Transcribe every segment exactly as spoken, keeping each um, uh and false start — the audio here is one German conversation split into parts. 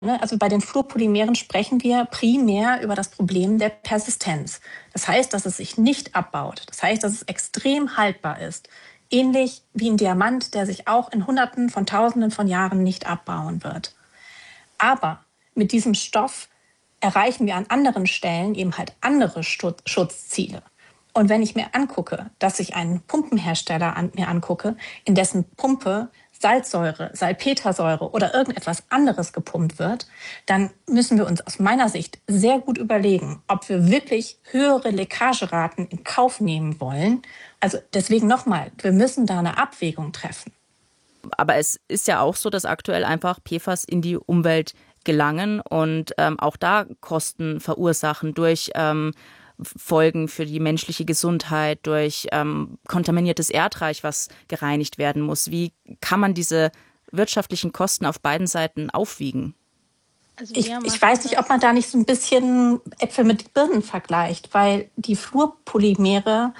Also bei den Fluorpolymeren sprechen wir primär über das Problem der Persistenz. Das heißt, dass es sich nicht abbaut. Das heißt, dass es extrem haltbar ist. Ähnlich wie ein Diamant, der sich auch in Hunderten von Tausenden von Jahren nicht abbauen wird. Aber mit diesem Stoff erreichen wir an anderen Stellen eben halt andere Schutzziele. Und wenn ich mir angucke, dass ich einen Pumpenhersteller an mir angucke, in dessen Pumpe Salzsäure, Salpetersäure oder irgendetwas anderes gepumpt wird, dann müssen wir uns aus meiner Sicht sehr gut überlegen, ob wir wirklich höhere Leckageraten in Kauf nehmen wollen. Also deswegen nochmal, wir müssen da eine Abwägung treffen. Aber es ist ja auch so, dass aktuell einfach P F A S in die Umwelt gelangen und ähm, auch da Kosten verursachen durch ähm, Folgen für die menschliche Gesundheit, durch ähm, kontaminiertes Erdreich, was gereinigt werden muss. Wie kann man diese wirtschaftlichen Kosten auf beiden Seiten aufwiegen? Also ich, ich weiß nicht, ob man da nicht so ein bisschen Äpfel mit Birnen vergleicht, weil die Fluorpolymere,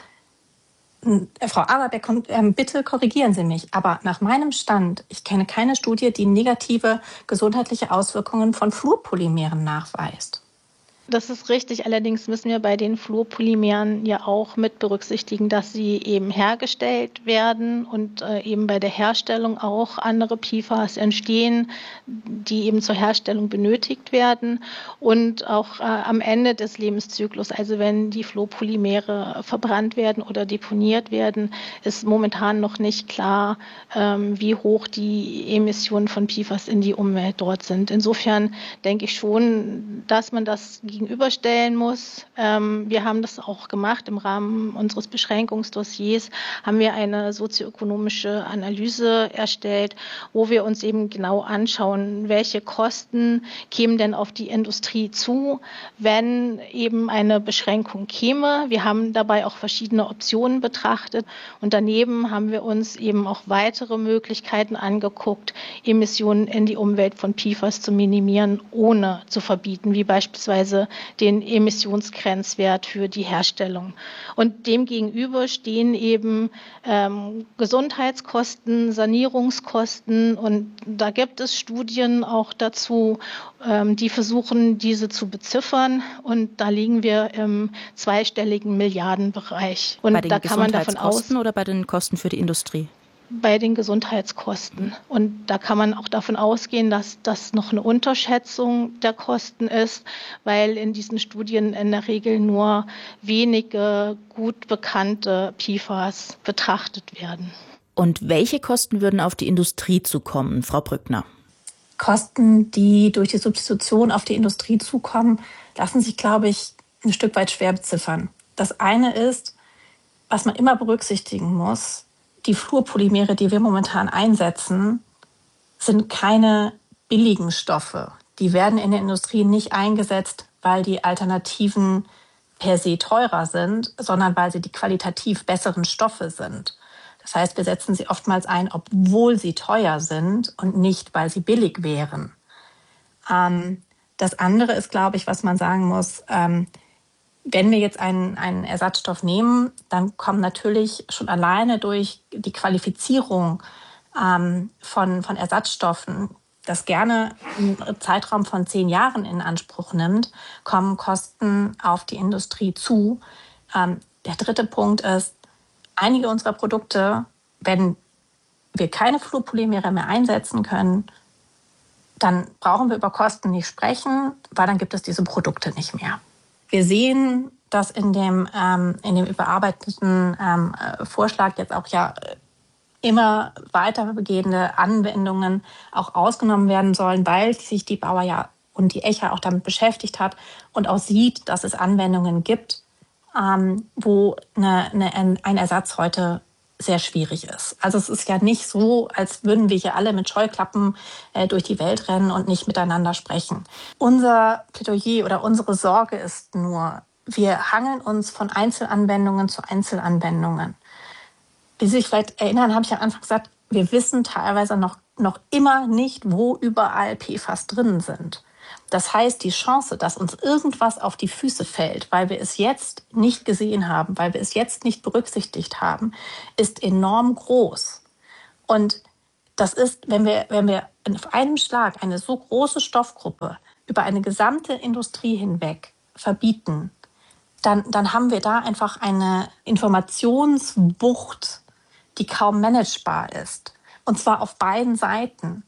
äh, Frau Aberbeck, äh, bitte korrigieren Sie mich, aber nach meinem Stand, ich kenne keine Studie, die negative gesundheitliche Auswirkungen von Fluorpolymeren nachweist. Das ist richtig. Allerdings müssen wir bei den Fluorpolymeren ja auch mit berücksichtigen, dass sie eben hergestellt werden und äh, eben bei der Herstellung auch andere P F A S entstehen, die eben zur Herstellung benötigt werden. Und auch äh, am Ende des Lebenszyklus, also wenn die Fluorpolymere verbrannt werden oder deponiert werden, ist momentan noch nicht klar, ähm, wie hoch die Emissionen von P F A S in die Umwelt dort sind. Insofern denke ich schon, dass man das gegenüberstellen muss. Ähm, wir haben das auch gemacht im Rahmen unseres Beschränkungsdossiers, haben wir eine sozioökonomische Analyse erstellt, wo wir uns eben genau anschauen, welche Kosten kämen denn auf die Industrie zu, wenn eben eine Beschränkung käme. Wir haben dabei auch verschiedene Optionen betrachtet und daneben haben wir uns eben auch weitere Möglichkeiten angeguckt, Emissionen in die Umwelt von P F A S zu minimieren, ohne zu verbieten, wie beispielsweise den Emissionsgrenzwert für die Herstellung. Und demgegenüber stehen eben ähm, Gesundheitskosten, Sanierungskosten und da gibt es Studien auch dazu, ähm, die versuchen, diese zu beziffern und da liegen wir im zweistelligen Milliardenbereich. Und bei den da kann man davon Gesundheitskosten aus, oder bei den Kosten für die Industrie? Bei den Gesundheitskosten. Und da kann man auch davon ausgehen, dass das noch eine Unterschätzung der Kosten ist, weil in diesen Studien in der Regel nur wenige gut bekannte P F A S betrachtet werden. Und welche Kosten würden auf die Industrie zukommen, Frau Brückner? Kosten, die durch die Substitution auf die Industrie zukommen, lassen sich, glaube ich, ein Stück weit schwer beziffern. Das eine ist, was man immer berücksichtigen muss, die Fluorpolymere, die wir momentan einsetzen, sind keine billigen Stoffe. Die werden in der Industrie nicht eingesetzt, weil die Alternativen per se teurer sind, sondern weil sie die qualitativ besseren Stoffe sind. Das heißt, wir setzen sie oftmals ein, obwohl sie teuer sind und nicht, weil sie billig wären. Ähm, das andere ist, glaube ich, was man sagen muss, ähm, wenn wir jetzt einen, einen Ersatzstoff nehmen, dann kommen natürlich schon alleine durch die Qualifizierung ähm, von, von Ersatzstoffen, das gerne einen Zeitraum von zehn Jahren in Anspruch nimmt, kommen Kosten auf die Industrie zu. Ähm, der dritte Punkt ist, einige unserer Produkte, wenn wir keine Fluorpolymere mehr einsetzen können, dann brauchen wir über Kosten nicht sprechen, weil dann gibt es diese Produkte nicht mehr. Wir sehen, dass in dem, ähm, in dem überarbeiteten ähm, Vorschlag jetzt auch ja immer weitergehende Anwendungen auch ausgenommen werden sollen, weil sich die Bauer ja und die E C H A auch damit beschäftigt hat und auch sieht, dass es Anwendungen gibt, ähm, wo eine, eine, ein Ersatz heute sehr schwierig ist. Also es ist ja nicht so, als würden wir hier alle mit Scheuklappen äh, durch die Welt rennen und nicht miteinander sprechen. Unser Plädoyer oder unsere Sorge ist nur, wir hangeln uns von Einzelanwendungen zu Einzelanwendungen. Wie Sie sich vielleicht erinnern, habe ich am Anfang gesagt, wir wissen teilweise noch, noch immer nicht, wo überall P F A S drin sind. Das heißt, die Chance, dass uns irgendwas auf die Füße fällt, weil wir es jetzt nicht gesehen haben, weil wir es jetzt nicht berücksichtigt haben, ist enorm groß. Und das ist, wenn wir, wenn wir auf einem Schlag eine so große Stoffgruppe über eine gesamte Industrie hinweg verbieten, dann, dann haben wir da einfach eine Informationswucht, die kaum managebar ist. Und zwar auf beiden Seiten.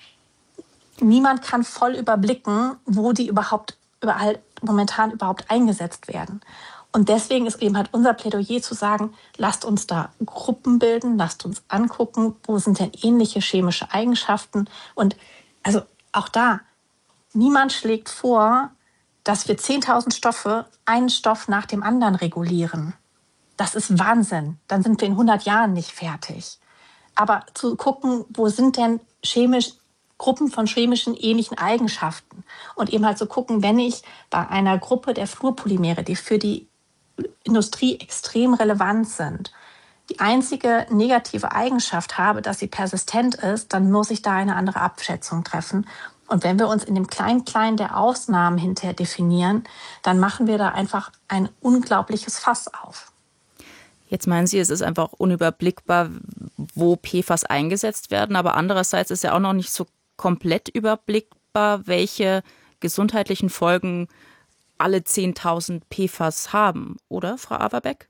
Niemand kann voll überblicken, wo die überhaupt überall momentan überhaupt eingesetzt werden. Und deswegen ist eben halt unser Plädoyer zu sagen, lasst uns da Gruppen bilden, lasst uns angucken, wo sind denn ähnliche chemische Eigenschaften. Und also auch da, niemand schlägt vor, dass wir zehntausend Stoffe, einen Stoff nach dem anderen regulieren. Das ist Wahnsinn. Dann sind wir in hundert Jahren nicht fertig. Aber zu gucken, wo sind denn chemisch Gruppen von chemischen ähnlichen Eigenschaften. Und eben halt zu gucken, wenn ich bei einer Gruppe der Fluorpolymere, die für die Industrie extrem relevant sind, die einzige negative Eigenschaft habe, dass sie persistent ist, dann muss ich da eine andere Abschätzung treffen. Und wenn wir uns in dem Klein-Klein der Ausnahmen hinterher definieren, dann machen wir da einfach ein unglaubliches Fass auf. Jetzt meinen Sie, es ist einfach unüberblickbar, wo P F A S eingesetzt werden, aber andererseits ist ja auch noch nicht so komplett überblickbar, welche gesundheitlichen Folgen alle zehntausend P F A S haben, oder, Frau Averbeck?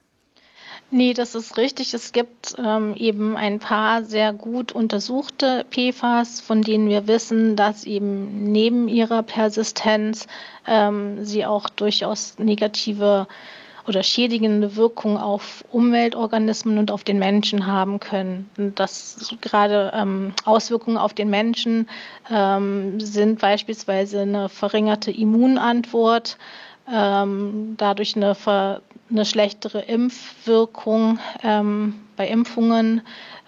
Nee, das ist richtig. Es gibt ähm, eben ein paar sehr gut untersuchte P F A S, von denen wir wissen, dass eben neben ihrer Persistenz ähm, sie auch durchaus negative oder schädigende Wirkung auf Umweltorganismen und auf den Menschen haben können. Und das gerade ähm, Auswirkungen auf den Menschen ähm, sind beispielsweise eine verringerte Immunantwort, ähm, dadurch eine, ver, eine schlechtere Impfwirkung ähm, bei Impfungen.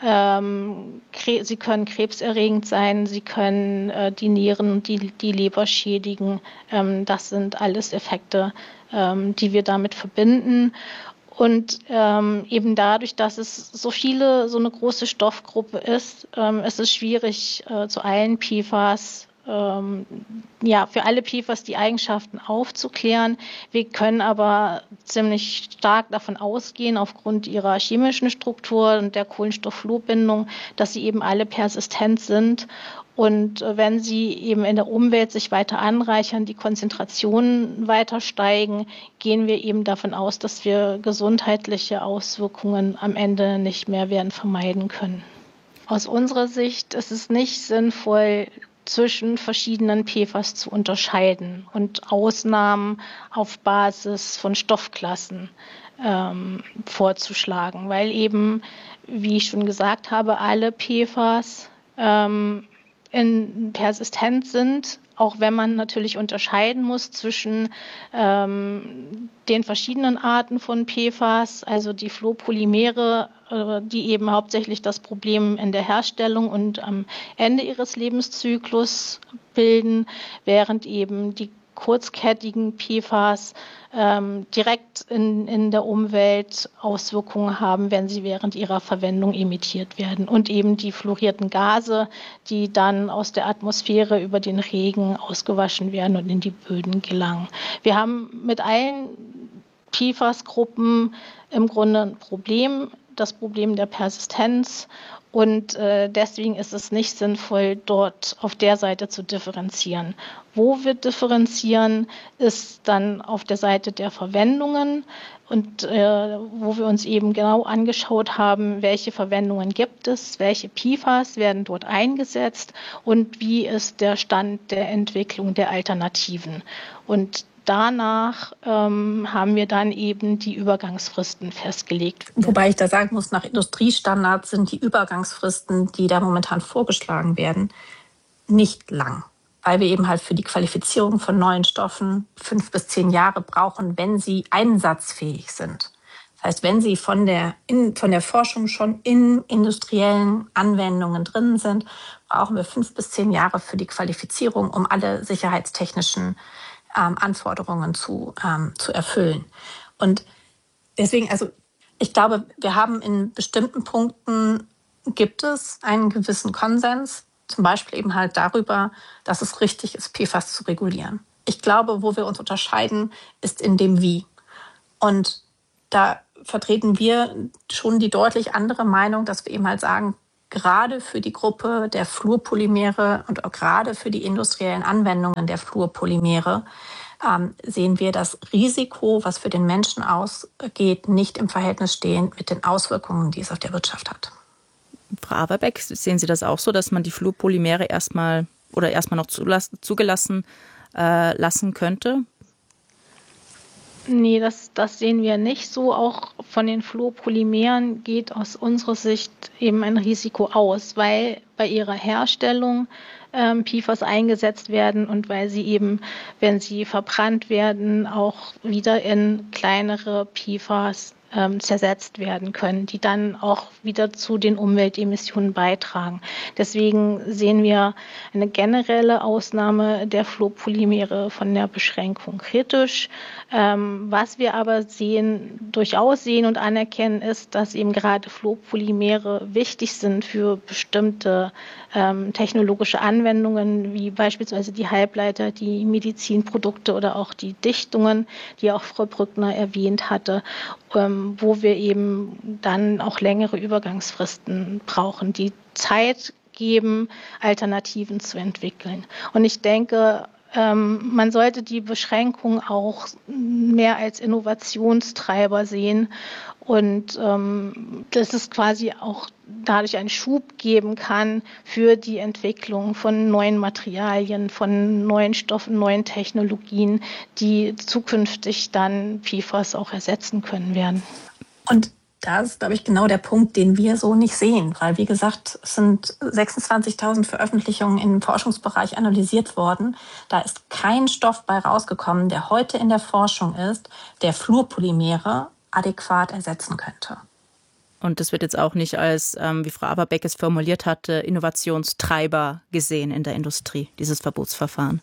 Ähm, kre- sie können krebserregend sein, sie können äh, die Nieren und die, die Leber schädigen. Ähm, das sind alles Effekte, ähm, die wir damit verbinden. Und ähm, eben dadurch, dass es so viele, so eine große Stoffgruppe ist, ähm, ist es schwierig, äh, zu allen P F A S ähm, ja, für alle P F A S die Eigenschaften aufzuklären. Wir können aber ziemlich stark davon ausgehen, aufgrund ihrer chemischen Struktur und der Kohlenstofffluorbindung, dass sie eben alle persistent sind. Und wenn sie eben in der Umwelt sich weiter anreichern, die Konzentrationen weiter steigen, gehen wir eben davon aus, dass wir gesundheitliche Auswirkungen am Ende nicht mehr werden vermeiden können. Aus unserer Sicht ist es nicht sinnvoll, zwischen verschiedenen P F A S zu unterscheiden und Ausnahmen auf Basis von Stoffklassen ähm, vorzuschlagen, weil eben, wie ich schon gesagt habe, alle P F A S ähm, in persistent sind, auch wenn man natürlich unterscheiden muss zwischen ähm, den verschiedenen Arten von P F A S, also die Fluorpolymere, äh, die eben hauptsächlich das Problem in der Herstellung und am Ende ihres Lebenszyklus bilden, während eben die kurzkettigen P F A S ähm, direkt in, in der Umwelt Auswirkungen haben, wenn sie während ihrer Verwendung emittiert werden. Und eben die fluorierten Gase, die dann aus der Atmosphäre über den Regen ausgewaschen werden und in die Böden gelangen. Wir haben mit allen P F A S-Gruppen im Grunde ein Problem, das Problem der Persistenz. Und äh, deswegen ist es nicht sinnvoll, dort auf der Seite zu differenzieren. Wo wir differenzieren, ist dann auf der Seite der Verwendungen und äh, wo wir uns eben genau angeschaut haben, welche Verwendungen gibt es, welche P F A S werden dort eingesetzt und wie ist der Stand der Entwicklung der Alternativen. Und danach ähm, haben wir dann eben die Übergangsfristen festgelegt. Wobei ich da sagen muss, nach Industriestandards sind die Übergangsfristen, die da momentan vorgeschlagen werden, nicht lang. Weil wir eben halt für die Qualifizierung von neuen Stoffen fünf bis zehn Jahre brauchen, wenn sie einsatzfähig sind. Das heißt, wenn sie von der, in, von der Forschung schon in industriellen Anwendungen drin sind, brauchen wir fünf bis zehn Jahre für die Qualifizierung, um alle sicherheitstechnischen ähm, Anforderungen zu, ähm, zu erfüllen. Und deswegen, also ich glaube, wir haben in bestimmten Punkten, gibt es einen gewissen Konsens, zum Beispiel eben halt darüber, dass es richtig ist, P F A S zu regulieren. Ich glaube, wo wir uns unterscheiden, ist in dem Wie. Und da vertreten wir schon die deutlich andere Meinung, dass wir eben halt sagen, gerade für die Gruppe der Fluorpolymere und auch gerade für die industriellen Anwendungen der Fluorpolymere ähm, sehen wir das Risiko, was für den Menschen ausgeht, nicht im Verhältnis stehen mit den Auswirkungen, die es auf der Wirtschaft hat. Frau Averbeck, sehen Sie das auch so, dass man die Fluorpolymere erstmal oder erstmal noch zulassen, zugelassen äh, lassen könnte? Nee, das, das sehen wir nicht so. Auch von den Fluorpolymeren geht aus unserer Sicht eben ein Risiko aus, weil bei ihrer Herstellung ähm, P F A S eingesetzt werden und weil sie eben, wenn sie verbrannt werden, auch wieder in kleinere P F A S ähm, zersetzt werden können, die dann auch wieder zu den Umweltemissionen beitragen. Deswegen sehen wir eine generelle Ausnahme der Fluorpolymere von der Beschränkung kritisch. Ähm, was wir aber sehen, durchaus sehen und anerkennen, ist, dass eben gerade Fluorpolymere wichtig sind für bestimmte ähm, technologische Anwendungen, wie beispielsweise die Halbleiter, die Medizinprodukte oder auch die Dichtungen, die auch Frau Brückner erwähnt hatte, ähm, wo wir eben dann auch längere Übergangsfristen brauchen, die Zeit geben, Alternativen zu entwickeln. Und ich denke, ähm, man sollte die Beschränkung auch mehr als Innovationstreiber sehen und ähm, dass es quasi auch dadurch einen Schub geben kann für die Entwicklung von neuen Materialien, von neuen Stoffen, neuen Technologien, die zukünftig dann P F A S auch ersetzen können werden. Und das ist, glaube ich, genau der Punkt, den wir so nicht sehen, weil, wie gesagt, es sind sechsundzwanzigtausend Veröffentlichungen im Forschungsbereich analysiert worden. Da ist kein Stoff bei rausgekommen, der heute in der Forschung ist, der Fluorpolymere adäquat ersetzen könnte. Und das wird jetzt auch nicht als, ähm, wie Frau Averbeck es formuliert hatte, Innovationstreiber gesehen in der Industrie, dieses Verbotsverfahren.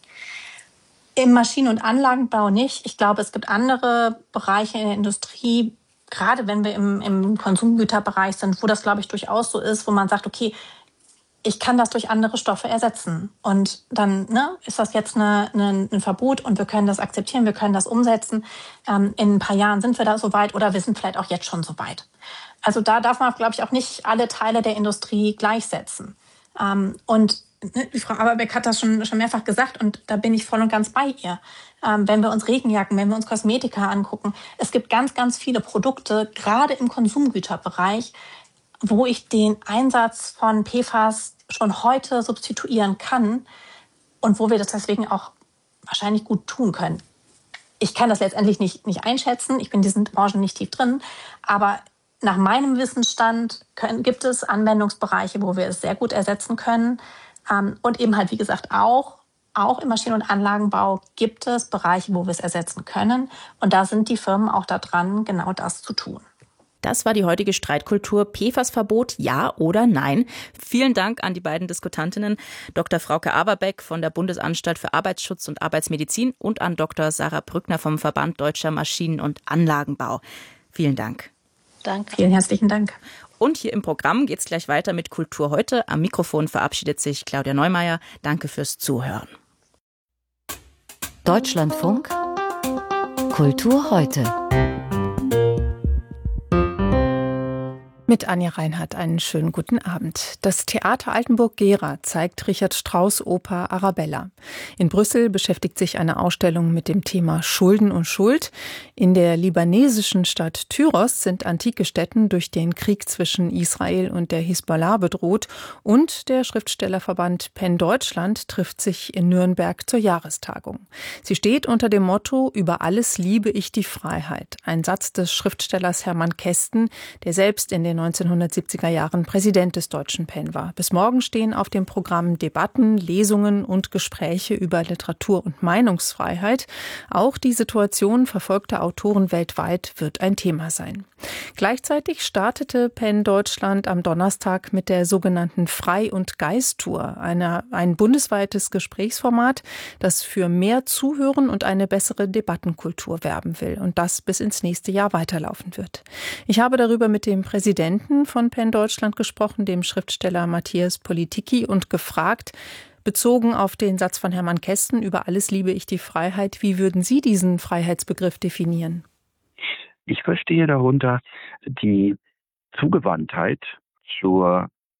Im Maschinen- und Anlagenbau nicht. Ich glaube, es gibt andere Bereiche in der Industrie, gerade wenn wir im, im Konsumgüterbereich sind, wo das, glaube ich, durchaus so ist, wo man sagt, okay, ich kann das durch andere Stoffe ersetzen. Und dann ne, ist das jetzt eine, eine, ein Verbot und wir können das akzeptieren, wir können das umsetzen. Ähm, in ein paar Jahren sind wir da so weit oder wir sind vielleicht auch jetzt schon so weit. Also da darf man, glaube ich, auch nicht alle Teile der Industrie gleichsetzen. Ähm, und ne, die Frau Averbeck hat das schon, schon mehrfach gesagt und da bin ich voll und ganz bei ihr. Ähm, wenn wir uns Regenjacken, wenn wir uns Kosmetika angucken, es gibt ganz, ganz viele Produkte, gerade im Konsumgüterbereich, wo ich den Einsatz von P F A S schon heute substituieren kann und wo wir das deswegen auch wahrscheinlich gut tun können. Ich kann das letztendlich nicht, nicht einschätzen, ich bin in diesen Branchen nicht tief drin, aber nach meinem Wissensstand können, gibt es Anwendungsbereiche, wo wir es sehr gut ersetzen können. Ähm, und eben halt, wie gesagt, auch, auch im Maschinen- und Anlagenbau gibt es Bereiche, wo wir es ersetzen können. Und da sind die Firmen auch da dran, genau das zu tun. Das war die heutige Streitkultur. P F A S-Verbot, ja oder nein? Vielen Dank an die beiden Diskutantinnen, Doktor Frauke Averbeck von der Bundesanstalt für Arbeitsschutz und Arbeitsmedizin und an Doktor Sarah Brückner vom Verband Deutscher Maschinen- und Anlagenbau. Vielen Dank. Danke. Vielen herzlichen Dank. Und hier im Programm geht es gleich weiter mit Kultur heute. Am Mikrofon verabschiedet sich Claudia Neumeier. Danke fürs Zuhören. Deutschlandfunk Kultur heute. Mit Anja Reinhardt einen schönen guten Abend. Das Theater Altenburg-Gera zeigt Richard Strauss' Oper Arabella. In Brüssel beschäftigt sich eine Ausstellung mit dem Thema Schulden und Schuld. In der libanesischen Stadt Tyros sind antike Stätten durch den Krieg zwischen Israel und der Hisbollah bedroht. Und der Schriftstellerverband Penn Deutschland trifft sich in Nürnberg zur Jahrestagung. Sie steht unter dem Motto „Über alles liebe ich die Freiheit". Ein Satz des Schriftstellers Hermann Kästen, der selbst in den neunzehnhundertsiebziger Jahren Präsident des Deutschen Penn war. Bis morgen stehen auf dem Programm Debatten, Lesungen und Gespräche über Literatur- und Meinungsfreiheit. Auch die Situation verfolgter Autoren weltweit wird ein Thema sein. Gleichzeitig startete Penn Deutschland am Donnerstag mit der sogenannten Frei- und Geist-Tour, eine, ein bundesweites Gesprächsformat, das für mehr Zuhören und eine bessere Debattenkultur werben will und das bis ins nächste Jahr weiterlaufen wird. Ich habe darüber mit dem Präsidenten von Penn Deutschland gesprochen, dem Schriftsteller Matthias Politicki, und gefragt, bezogen auf den Satz von Hermann Kästen, „Über alles liebe ich die Freiheit", wie würden Sie diesen Freiheitsbegriff definieren? Ich verstehe darunter die Zugewandtheit zur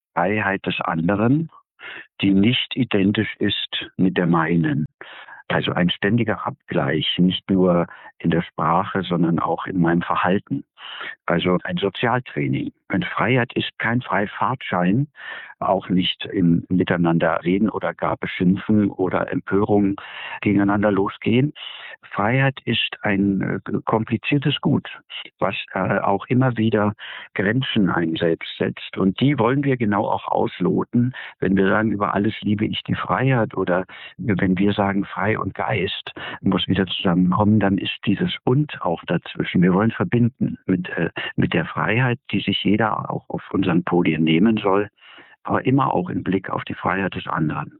Freiheit des anderen, die nicht identisch ist mit der meinen. Also ein ständiger Abgleich, nicht nur in der Sprache, sondern auch in meinem Verhalten. Also ein Sozialtraining. Und Freiheit ist kein Freifahrtschein, auch nicht im Miteinander reden oder gar beschimpfen oder Empörungen gegeneinander losgehen. Freiheit ist ein äh, kompliziertes Gut, was äh, auch immer wieder Grenzen einem selbst setzt. Und die wollen wir genau auch ausloten, wenn wir sagen, über alles liebe ich die Freiheit, oder wenn wir sagen, frei und Geist muss wieder zusammenkommen, dann ist dieses Und auch dazwischen. Wir wollen verbinden mit, äh, mit der Freiheit, die sich jeder auch auf unseren Podien nehmen soll, aber immer auch im Blick auf die Freiheit des anderen.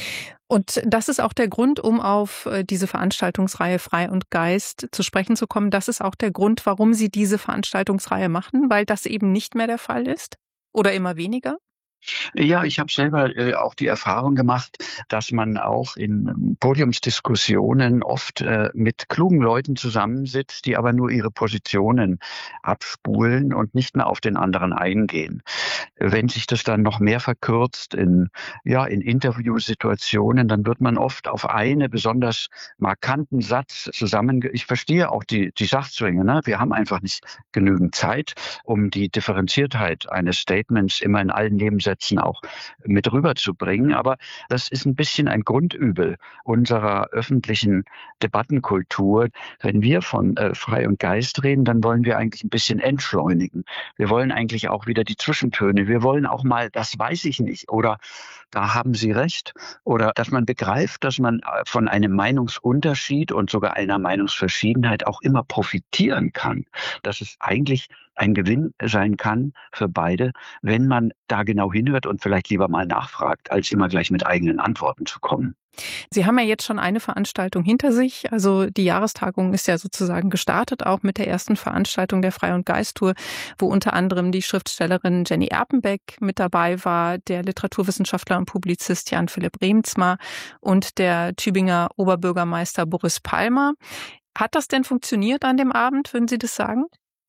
Und das ist auch der Grund, um auf diese Veranstaltungsreihe Frei und Geist zu sprechen zu kommen. Das ist auch der Grund, warum Sie diese Veranstaltungsreihe machen, weil das eben nicht mehr der Fall ist oder immer weniger? Ja, ich habe selber äh, auch die Erfahrung gemacht, dass man auch in Podiumsdiskussionen oft äh, mit klugen Leuten zusammensitzt, die aber nur ihre Positionen abspulen und nicht mehr auf den anderen eingehen. Wenn sich das dann noch mehr verkürzt in, ja, in Interviewsituationen, dann wird man oft auf einen besonders markanten Satz zusammen. Ich verstehe auch die, die Sachzwänge, ne? Wir haben einfach nicht genügend Zeit, um die Differenziertheit eines Statements immer in allen Nebensätzen auch mit rüberzubringen. Aber das ist ein bisschen ein Grundübel unserer öffentlichen Debattenkultur. Wenn wir von äh, Frei und Geist reden, dann wollen wir eigentlich ein bisschen entschleunigen. Wir wollen eigentlich auch wieder die Zwischentöne. Wir wollen auch mal, das weiß ich nicht, oder da haben Sie recht, oder dass man begreift, dass man von einem Meinungsunterschied und sogar einer Meinungsverschiedenheit auch immer profitieren kann. Dass es eigentlich ein Gewinn sein kann für beide, wenn man da genau hinhört und vielleicht lieber mal nachfragt, als immer gleich mit eigenen Antworten zu kommen. Sie haben ja jetzt schon eine Veranstaltung hinter sich. Also die Jahrestagung ist ja sozusagen gestartet, auch mit der ersten Veranstaltung der Frei- und Geist-Tour, wo unter anderem die Schriftstellerin Jenny Erpenbeck mit dabei war, der Literaturwissenschaftler und Publizist Jan-Philipp Reemtsma und der Tübinger Oberbürgermeister Boris Palmer. Hat das denn funktioniert an dem Abend, würden Sie das sagen?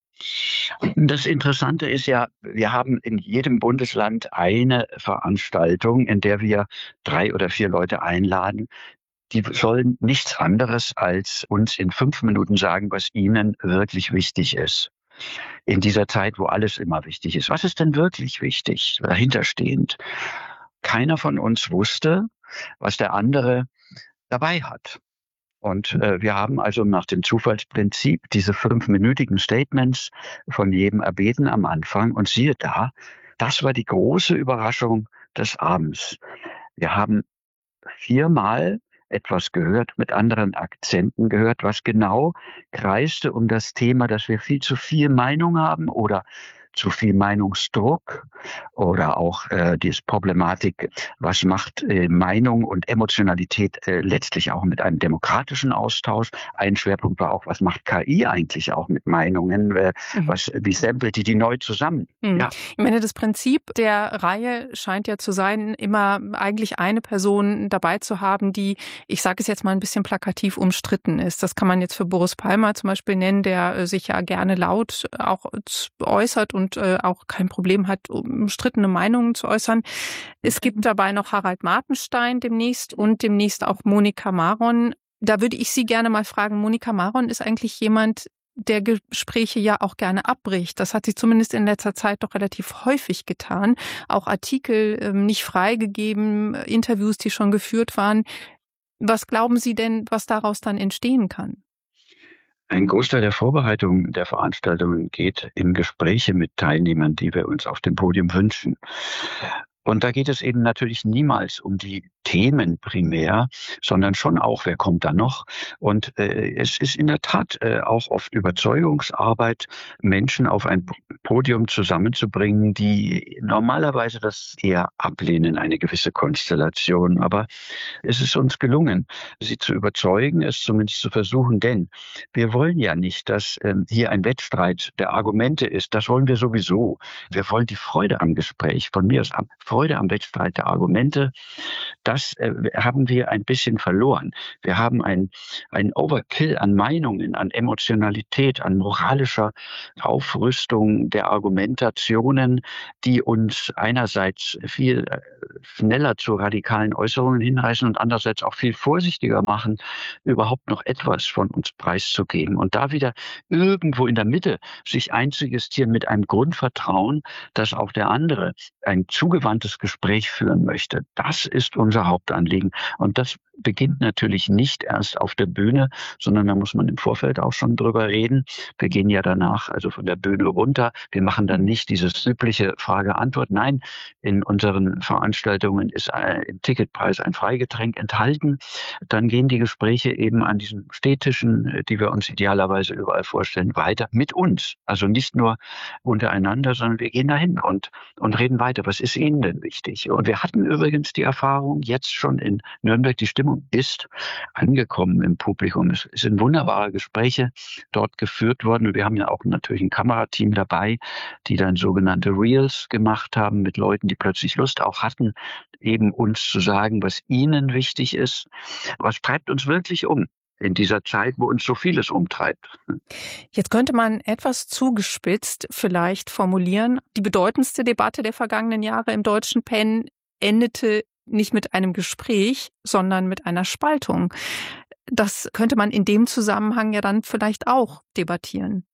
Das Interessante ist ja, wir haben in jedem Bundesland eine Veranstaltung, in der wir drei oder vier Leute einladen. Die sollen nichts anderes als uns in fünf Minuten sagen, was ihnen wirklich wichtig ist. In dieser Zeit, wo alles immer wichtig ist. Was ist denn wirklich wichtig, dahinterstehend? Keiner von uns wusste, was der andere dabei hat. Und äh, wir haben also nach dem Zufallsprinzip diese fünfminütigen Statements von jedem erbeten am Anfang. Und siehe da, das war die große Überraschung des Abends. Wir haben viermal etwas gehört, mit anderen Akzenten gehört, was genau kreiste um das Thema, dass wir viel zu viel Meinung haben oder zu viel Meinungsdruck oder auch äh, die Problematik, was macht äh, Meinung und Emotionalität äh, letztlich auch mit einem demokratischen Austausch. Ein Schwerpunkt war auch, was macht K I eigentlich auch mit Meinungen, äh, mhm. was, wie samplet die die neu zusammen? Mhm. Ja. Ich meine, das Prinzip der Reihe scheint ja zu sein, immer eigentlich eine Person dabei zu haben, die, ich sage es jetzt mal ein bisschen plakativ, umstritten ist. Das kann man jetzt für Boris Palmer zum Beispiel nennen, der äh, sich ja gerne laut auch äußert und und äh, auch kein Problem hat, umstrittene Meinungen zu äußern. Es gibt dabei noch Harald Martenstein demnächst und demnächst auch Monika Maron. Da würde ich Sie gerne mal fragen, Monika Maron ist eigentlich jemand, der Gespräche ja auch gerne abbricht. Das hat sie zumindest in letzter Zeit doch relativ häufig getan. Auch Artikel ähm, nicht freigegeben, Interviews, die schon geführt waren. Was glauben Sie denn, was daraus dann entstehen kann? Ein Großteil der Vorbereitung der Veranstaltungen geht in Gespräche mit Teilnehmern, die wir uns auf dem Podium wünschen. Und da geht es eben natürlich niemals um die Themen primär, sondern schon auch, wer kommt da noch? Und äh, es ist in der Tat äh, auch oft Überzeugungsarbeit, Menschen auf ein Podium zusammenzubringen, die normalerweise das eher ablehnen, eine gewisse Konstellation. Aber es ist uns gelungen, sie zu überzeugen, es zumindest zu versuchen, denn wir wollen ja nicht, dass äh, hier ein Wettstreit der Argumente ist. Das wollen wir sowieso. Wir wollen die Freude am Gespräch, von mir aus am Freude am Wettstreit der Argumente. Das das äh, haben wir ein bisschen verloren. Wir haben ein, ein Overkill an Meinungen, an Emotionalität, an moralischer Aufrüstung der Argumentationen, die uns einerseits viel äh, schneller zu radikalen Äußerungen hinreißen und andererseits auch viel vorsichtiger machen, überhaupt noch etwas von uns preiszugeben. Und da wieder irgendwo in der Mitte sich einzugestieren mit einem Grundvertrauen, dass auch der andere ein zugewandtes Gespräch führen möchte. Das ist unser Hauptanliegen. Und das beginnt natürlich nicht erst auf der Bühne, sondern da muss man im Vorfeld auch schon drüber reden. Wir gehen ja danach also von der Bühne runter. Wir machen dann nicht dieses übliche Frage-Antwort. Nein, in unseren Veranstaltungen ist ein, im Ticketpreis ein Freigetränk enthalten. Dann gehen die Gespräche eben an diesen Stehtischen, die wir uns idealerweise überall vorstellen, weiter mit uns. Also nicht nur untereinander, sondern wir gehen dahin und, und reden weiter. Was ist Ihnen denn wichtig? Und wir hatten übrigens die Erfahrung, jetzt schon in Nürnberg, die Stimmung ist angekommen im Publikum. Es sind wunderbare Gespräche dort geführt worden. Und wir haben ja auch natürlich ein Kamerateam dabei, die dann sogenannte Reels gemacht haben mit Leuten, die plötzlich Lust auch hatten, eben uns zu sagen, was ihnen wichtig ist. Was treibt uns wirklich um in dieser Zeit, wo uns so vieles umtreibt? Jetzt könnte man etwas zugespitzt vielleicht formulieren, die bedeutendste Debatte der vergangenen Jahre im deutschen Pen endete nicht mit einem Gespräch, sondern mit einer Spaltung. Das könnte man in dem Zusammenhang ja dann vielleicht auch debattieren.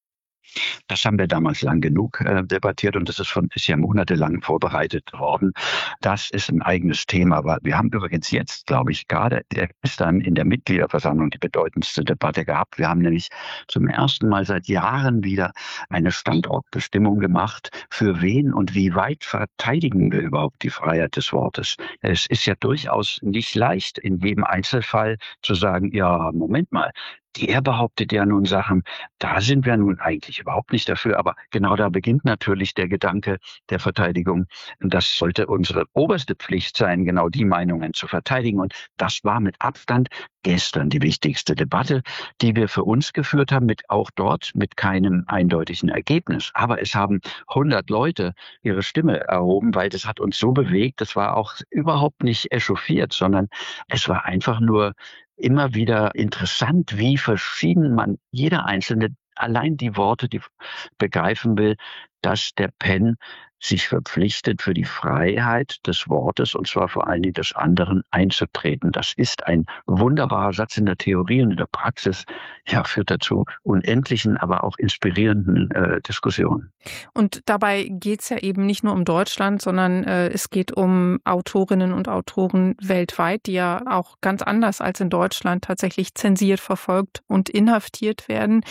Das haben wir damals lang genug äh, debattiert und das ist, von, ist ja monatelang vorbereitet worden. Das ist ein eigenes Thema. Aber wir haben übrigens jetzt, glaube ich, gerade gestern in der Mitgliederversammlung die bedeutendste Debatte gehabt. Wir haben nämlich zum ersten Mal seit Jahren wieder eine Standortbestimmung gemacht, für wen und wie weit verteidigen wir überhaupt die Freiheit des Wortes. Es ist ja durchaus nicht leicht, in jedem Einzelfall zu sagen, ja, Moment mal, der behauptet ja nun Sachen, da sind wir nun eigentlich überhaupt nicht dafür. Aber genau da beginnt natürlich der Gedanke der Verteidigung. Das sollte unsere oberste Pflicht sein, genau die Meinungen zu verteidigen. Und das war mit Abstand gestern die wichtigste Debatte, die wir für uns geführt haben, mit auch dort mit keinem eindeutigen Ergebnis. Aber es haben hundert Leute ihre Stimme erhoben, weil das hat uns so bewegt. Das war auch überhaupt nicht echauffiert, sondern es war einfach nur immer wieder interessant, wie verschieden man jeder Einzelne allein die Worte, die begreifen will, dass der Pen sich verpflichtet, für die Freiheit des Wortes, und zwar vor allen Dingen des anderen, einzutreten. Das ist ein wunderbarer Satz in der Theorie und in der Praxis, ja, führt dazu unendlichen, aber auch inspirierenden äh, Diskussionen. Und dabei geht es ja eben nicht nur um Deutschland, sondern äh, es geht um Autorinnen und Autoren weltweit, die ja auch ganz anders als in Deutschland tatsächlich zensiert, verfolgt und inhaftiert werden.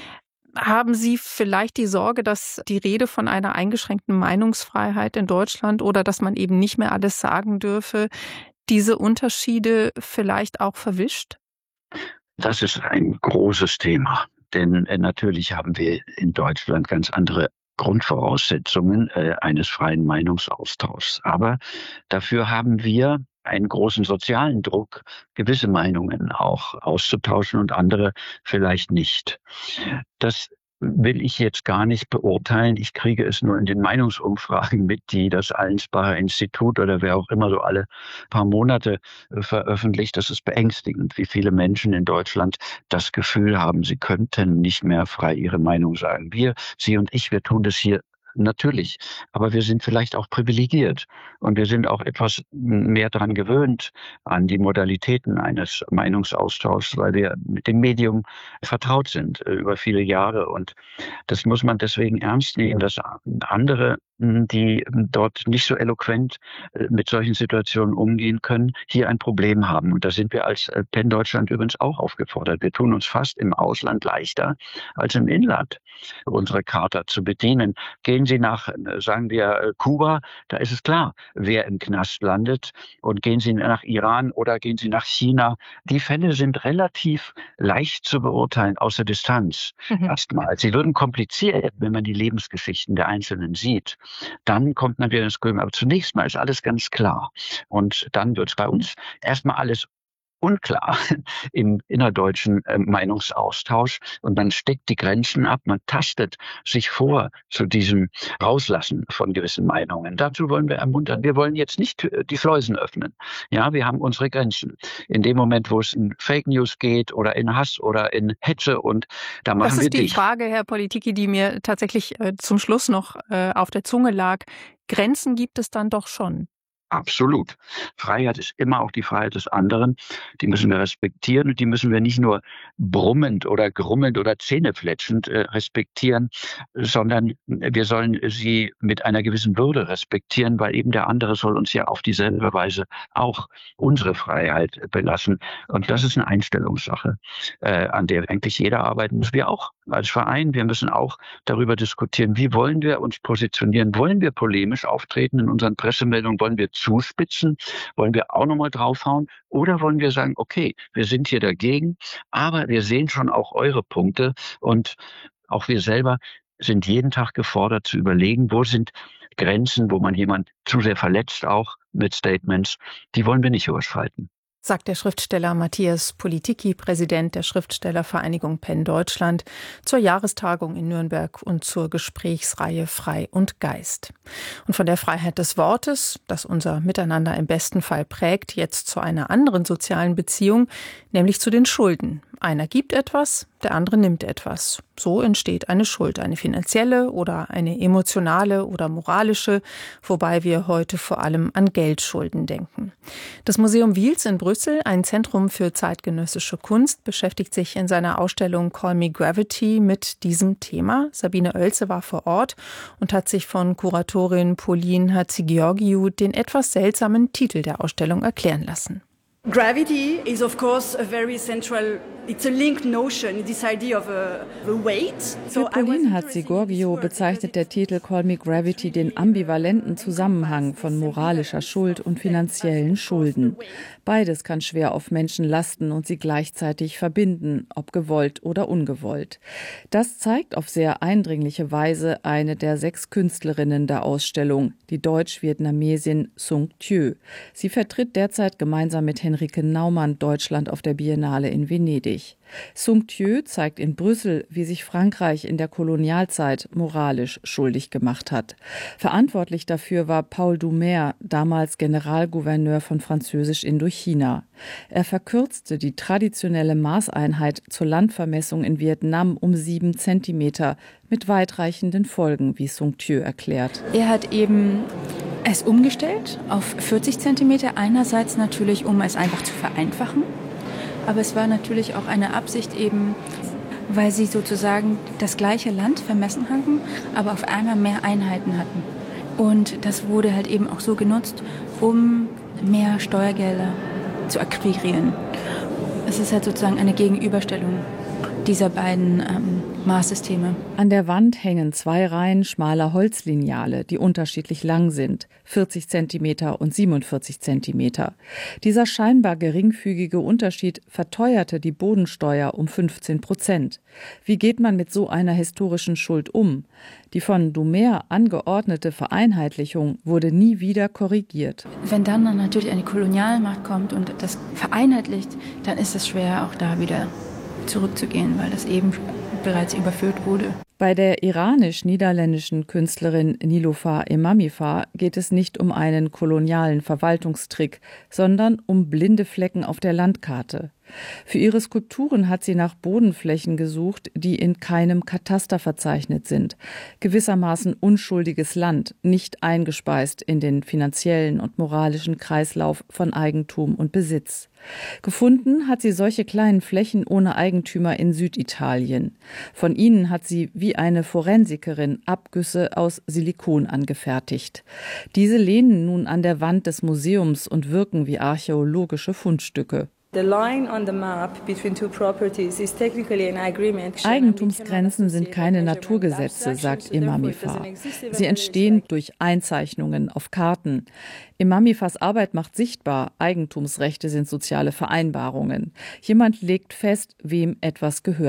Haben Sie vielleicht die Sorge, dass die Rede von einer eingeschränkten Meinungsfreiheit in Deutschland oder dass man eben nicht mehr alles sagen dürfe, diese Unterschiede vielleicht auch verwischt? Das ist ein großes Thema, denn äh, natürlich haben wir in Deutschland ganz andere Grundvoraussetzungen äh, eines freien Meinungsaustauschs. Aber dafür haben wir einen großen sozialen Druck, gewisse Meinungen auch auszutauschen und andere vielleicht nicht. Das will ich jetzt gar nicht beurteilen. Ich kriege es nur in den Meinungsumfragen mit, die das Allensbacher Institut oder wer auch immer so alle paar Monate veröffentlicht. Das ist beängstigend, wie viele Menschen in Deutschland das Gefühl haben, sie könnten nicht mehr frei ihre Meinung sagen. Wir, Sie und ich, wir tun das hier natürlich, aber wir sind vielleicht auch privilegiert und wir sind auch etwas mehr daran gewöhnt an die Modalitäten eines Meinungsaustauschs, weil wir mit dem Medium vertraut sind äh, über viele Jahre und das muss man deswegen ernst nehmen, dass andere, die dort nicht so eloquent äh, mit solchen Situationen umgehen können, hier ein Problem haben. Und da sind wir als äh, Pen Deutschland übrigens auch aufgefordert. Wir tun uns fast im Ausland leichter als im Inland, unsere Charta zu bedienen. Gehen Sie nach, sagen wir, Kuba, da ist es klar, wer im Knast landet. Und gehen Sie nach Iran oder gehen Sie nach China. Die Fälle sind relativ leicht zu beurteilen, außer Distanz. Mhm. Erstmal. Sie würden kompliziert, wenn man die Lebensgeschichten der Einzelnen sieht. Dann kommt man wieder ins Grübeln. Aber zunächst mal ist alles ganz klar. Und dann wird es bei uns erstmal alles unklar im innerdeutschen äh, Meinungsaustausch und man steckt die Grenzen ab, man tastet sich vor zu diesem Rauslassen von gewissen Meinungen. Dazu wollen wir ermuntern. Wir wollen jetzt nicht die Schleusen öffnen. Ja, wir haben unsere Grenzen. In dem Moment, wo es in Fake News geht oder in Hass oder in Hetze und da machen wir Das ist die dicht. Frage, Herr Politicki, die mir tatsächlich äh, zum Schluss noch äh, auf der Zunge lag. Grenzen gibt es dann doch schon. Absolut. Freiheit ist immer auch die Freiheit des anderen. Die müssen wir respektieren und die müssen wir nicht nur brummend oder grummelnd oder zähnefletschend äh, respektieren, sondern wir sollen sie mit einer gewissen Würde respektieren, weil eben der andere soll uns ja auf dieselbe Weise auch unsere Freiheit belassen. Und das ist eine Einstellungssache, äh, an der eigentlich jeder arbeiten muss. Wir auch als Verein, wir müssen auch darüber diskutieren, wie wollen wir uns positionieren? Wollen wir polemisch auftreten in unseren Pressemeldungen? Wollen wir zuspitzen? Wollen wir auch nochmal draufhauen? Oder wollen wir sagen, okay, wir sind hier dagegen, aber wir sehen schon auch eure Punkte und auch wir selber sind jeden Tag gefordert zu überlegen, wo sind Grenzen, wo man jemand zu sehr verletzt, auch mit Statements, die wollen wir nicht überschreiten. Sagt der Schriftsteller Matthias Politicki, Präsident der Schriftstellervereinigung PEN Deutschland, zur Jahrestagung in Nürnberg und zur Gesprächsreihe Frei und Geist. Und von der Freiheit des Wortes, das unser Miteinander im besten Fall prägt, jetzt zu einer anderen sozialen Beziehung, nämlich zu den Schulden. Einer gibt etwas, der andere nimmt etwas. So entsteht eine Schuld, eine finanzielle oder eine emotionale oder moralische, wobei wir heute vor allem an Geldschulden denken. Das Museum Wiels in Brüssel, ein Zentrum für zeitgenössische Kunst, beschäftigt sich in seiner Ausstellung Call Me Gravity mit diesem Thema. Sabine Oelze war vor Ort und hat sich von Kuratorin Pauline Hatzigeorgiou den etwas seltsamen Titel der Ausstellung erklären lassen. Gravity is of course a very central, it's a linked notion, this idea of a, a weight. Für Pauline Hatzigeorgiou bezeichnet der Titel Call Me Gravity den ambivalenten Zusammenhang von moralischer Schuld und finanziellen Schulden. Beides kann schwer auf Menschen lasten und sie gleichzeitig verbinden, ob gewollt oder ungewollt. Das zeigt auf sehr eindringliche Weise eine der sechs Künstlerinnen der Ausstellung, die Deutsch-Vietnamesin Sung Thieu. Sie vertritt derzeit gemeinsam mit Henrike Naumann Deutschland auf der Biennale in Venedig. Sung Thieu zeigt in Brüssel, wie sich Frankreich in der Kolonialzeit moralisch schuldig gemacht hat. Verantwortlich dafür war Paul Doumer, damals Generalgouverneur von Französisch Indochina. Er verkürzte die traditionelle Maßeinheit zur Landvermessung in Vietnam um sieben Zentimeter mit weitreichenden Folgen, wie Sung Thieu erklärt. Er hat eben es umgestellt auf vierzig Zentimeter, einerseits natürlich, um es einfach zu vereinfachen. Aber es war natürlich auch eine Absicht eben, weil sie sozusagen das gleiche Land vermessen hatten, aber auf einmal mehr Einheiten hatten. Und das wurde halt eben auch so genutzt, um mehr Steuergelder zu akquirieren. Es ist halt sozusagen eine Gegenüberstellung dieser beiden ähm, Maßsysteme. An der Wand hängen zwei Reihen schmaler Holzlineale, die unterschiedlich lang sind, vierzig Zentimeter und siebenundvierzig Zentimeter. Dieser scheinbar geringfügige Unterschied verteuerte die Bodensteuer um fünfzehn Prozent. Wie geht man mit so einer historischen Schuld um? Die von Doumer angeordnete Vereinheitlichung wurde nie wieder korrigiert. Wenn dann, dann natürlich eine Kolonialmacht kommt und das vereinheitlicht, dann ist es schwer, auch da wieder zurückzugehen, weil das eben bereits überfüllt wurde. Bei der iranisch-niederländischen Künstlerin Niloufar Emamifar geht es nicht um einen kolonialen Verwaltungstrick, sondern um blinde Flecken auf der Landkarte. Für ihre Skulpturen hat sie nach Bodenflächen gesucht, die in keinem Kataster verzeichnet sind. Gewissermaßen unschuldiges Land, nicht eingespeist in den finanziellen und moralischen Kreislauf von Eigentum und Besitz. Gefunden hat sie solche kleinen Flächen ohne Eigentümer in Süditalien. Von ihnen hat sie wie eine Forensikerin Abgüsse aus Silikon angefertigt. Diese lehnen nun an der Wand des Museums und wirken wie archäologische Fundstücke. Eigentumsgrenzen sind keine Naturgesetze, sagt Emamifar. Sie entstehen durch Einzeichnungen auf Karten. Emamifars Arbeit macht sichtbar, Eigentumsrechte sind soziale Vereinbarungen. Jemand legt fest, wem etwas gehört.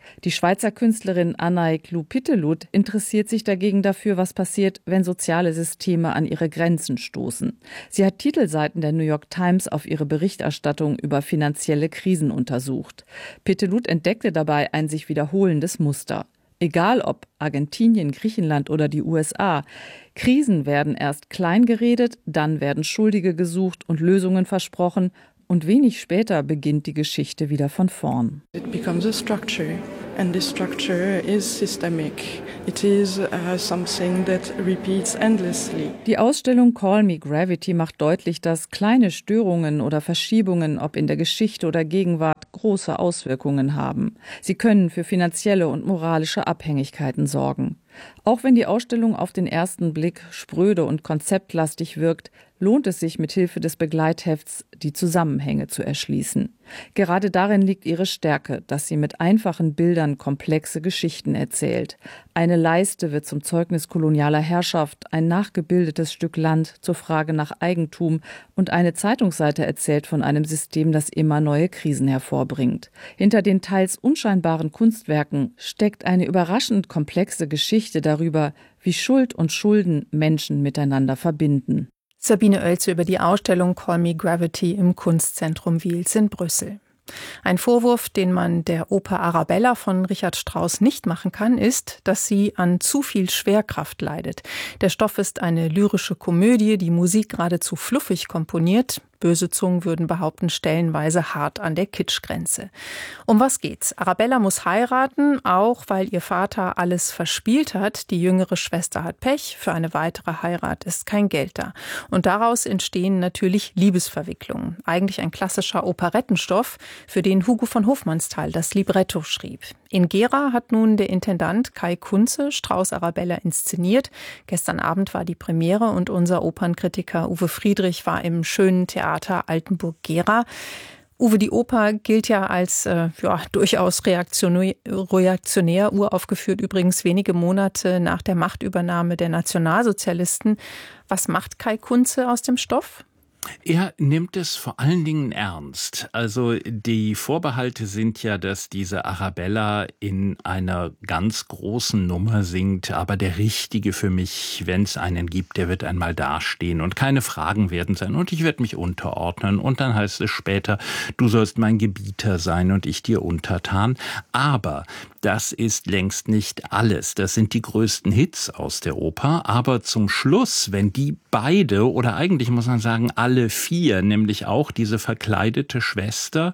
Die Schweizer Künstlerin Anay Klug-Pitteluth interessiert sich dagegen dafür, was passiert, wenn soziale Systeme an ihre Grenzen stoßen. Sie hat Titelseiten der New York Times auf ihre Berichterstattung über finanzielle Krisen untersucht. Pitteluth entdeckte dabei ein sich wiederholendes Muster. Egal ob Argentinien, Griechenland oder die U S A, Krisen werden erst klein geredet, dann werden Schuldige gesucht und Lösungen versprochen und wenig später beginnt die Geschichte wieder von vorn. It becomes a structure and this structure is systemic. It is uh, something that repeats endlessly. Die Ausstellung Call Me Gravity macht deutlich, dass kleine Störungen oder Verschiebungen, ob in der Geschichte oder Gegenwart, große Auswirkungen haben. Sie können für finanzielle und moralische Abhängigkeiten sorgen. Auch wenn die Ausstellung auf den ersten Blick spröde und konzeptlastig wirkt, lohnt es sich mit Hilfe des Begleithefts, die Zusammenhänge zu erschließen. Gerade darin liegt ihre Stärke, dass sie mit einfachen Bildern komplexe Geschichten erzählt. Eine Leiste wird zum Zeugnis kolonialer Herrschaft, ein nachgebildetes Stück Land zur Frage nach Eigentum und eine Zeitungsseite erzählt von einem System, das immer neue Krisen hervorbringt. Hinter den teils unscheinbaren Kunstwerken steckt eine überraschend komplexe Geschichte darüber, wie Schuld und Schulden Menschen miteinander verbinden. Sabine Oelze über die Ausstellung Call Me Gravity im Kunstzentrum Wiels in Brüssel. Ein Vorwurf, den man der Oper Arabella von Richard Strauss nicht machen kann, ist, dass sie an zu viel Schwerkraft leidet. Der Stoff ist eine lyrische Komödie, die Musik geradezu fluffig komponiert. Böse Zungen würden behaupten, stellenweise hart an der Kitschgrenze. Um was geht's? Arabella muss heiraten, auch weil ihr Vater alles verspielt hat. Die jüngere Schwester hat Pech, für eine weitere Heirat ist kein Geld da. Und daraus entstehen natürlich Liebesverwicklungen. Eigentlich ein klassischer Operettenstoff, für den Hugo von Hofmannsthal das Libretto schrieb. In Gera hat nun der Intendant Kai Kunze Strauss Arabella inszeniert. Gestern Abend war die Premiere und unser Opernkritiker Uwe Friedrich war im schönen Theater Altenburg-Gera. Uwe, die Oper gilt ja als äh, ja, durchaus reaktionär, reaktionär, uraufgeführt übrigens wenige Monate nach der Machtübernahme der Nationalsozialisten. Was macht Kai Kunze aus dem Stoff? Er nimmt es vor allen Dingen ernst. Also die Vorbehalte sind ja, dass diese Arabella in einer ganz großen Nummer singt, aber der Richtige für mich, wenn es einen gibt, der wird einmal dastehen und keine Fragen werden sein und ich werde mich unterordnen und dann heißt es später, du sollst mein Gebieter sein und ich dir untertan. Aber das ist längst nicht alles. Das sind die größten Hits aus der Oper, aber zum Schluss, wenn die beide oder eigentlich muss man sagen alle vier, nämlich auch diese verkleidete Schwester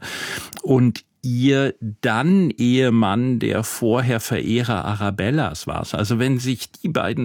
und ihr dann Ehemann, der vorher Verehrer Arabellas war. Also wenn sich die beiden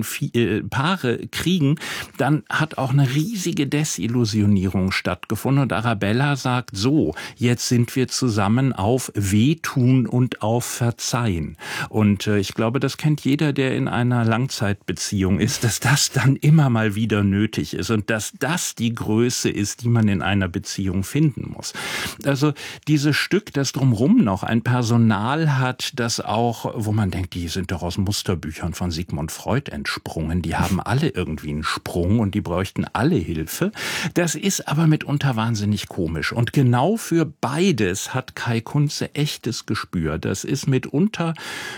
Paare kriegen, dann hat auch eine riesige Desillusionierung stattgefunden. Und Arabella sagt so, jetzt sind wir zusammen auf Wehtun und auf Verzeihen. Und äh, ich glaube, das kennt jeder, der in einer Langzeitbeziehung ist, dass das dann immer mal wieder nötig ist und dass das die Größe ist, die man in einer Beziehung finden muss. Also dieses Stück, das drum rum noch ein Personal hat, das auch, wo man denkt, die sind doch aus Musterbüchern von Sigmund Freud entsprungen, die haben alle irgendwie einen Sprung und die bräuchten alle Hilfe. Das ist aber mitunter wahnsinnig komisch und genau für beides hat Kai Kunze echtes Gespür. Das ist mitunter,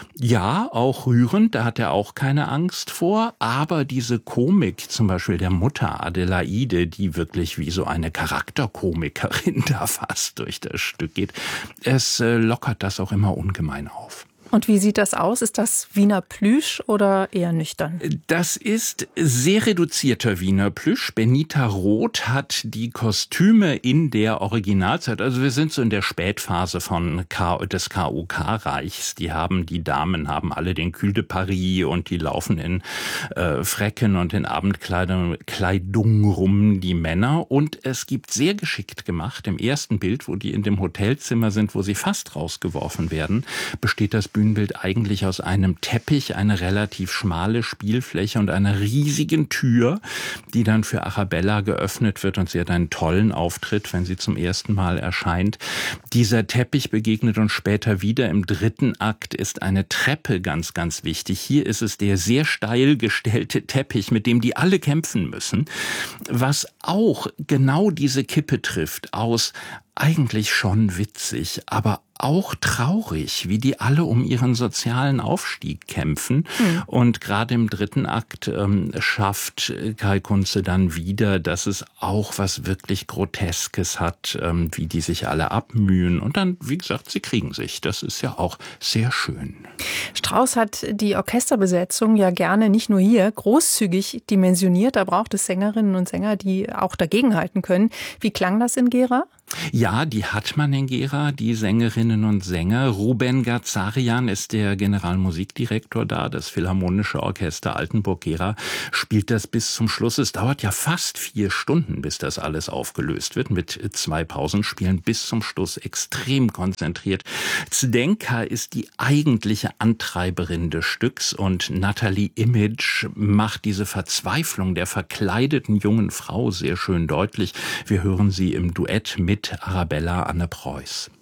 ja, auch rührend, da hat er auch keine Angst vor, aber diese Komik, zum Beispiel der Mutter Adelaide, die wirklich wie so eine Charakterkomikerin da fast durch das Stück geht, es äh, lockert das auch immer ungemein auf. Und wie sieht das aus? Ist das Wiener Plüsch oder eher nüchtern? Das ist sehr reduzierter Wiener Plüsch. Benita Roth hat die Kostüme in der Originalzeit, also wir sind so in der Spätphase von K- des K O K-Reichs. Die haben, die Damen haben alle den Cul de Paris und die laufen in äh, Frecken und in Abendkleidung Kleidung rum, die Männer. Und es gibt sehr geschickt gemacht, im ersten Bild, wo die in dem Hotelzimmer sind, wo sie fast rausgeworfen werden, besteht das Bühnenbild eigentlich aus einem Teppich, eine relativ schmale Spielfläche und einer riesigen Tür, die dann für Arabella geöffnet wird und sie hat einen tollen Auftritt, wenn sie zum ersten Mal erscheint. Dieser Teppich begegnet uns später wieder. Im dritten Akt ist eine Treppe ganz, ganz wichtig. Hier ist es der sehr steil gestellte Teppich, mit dem die alle kämpfen müssen, was auch genau diese Kippe trifft aus eigentlich schon witzig, aber auch traurig, wie die alle um ihren sozialen Aufstieg kämpfen. Mhm. Und gerade im dritten Akt ähm, schafft Kai Kunze dann wieder, dass es auch was wirklich Groteskes hat, ähm, wie die sich alle abmühen. Und dann, wie gesagt, sie kriegen sich. Das ist ja auch sehr schön. Strauss hat die Orchesterbesetzung ja gerne nicht nur hier großzügig dimensioniert. Da braucht es Sängerinnen und Sänger, die auch dagegenhalten können. Wie klang das in Gera? Ja, die hat man in Gera, die Sängerinnen und Sänger. Ruben Gazarian ist der Generalmusikdirektor da. Das Philharmonische Orchester Altenburg-Gera spielt das bis zum Schluss. Es dauert ja fast vier Stunden, bis das alles aufgelöst wird, mit zwei Pausenspielen bis zum Schluss extrem konzentriert. Zdenka ist die eigentliche Antreiberin des Stücks und Natalie Image macht diese Verzweiflung der verkleideten jungen Frau sehr schön deutlich. Wir hören sie im Duett mit Arabella Anne Preuß.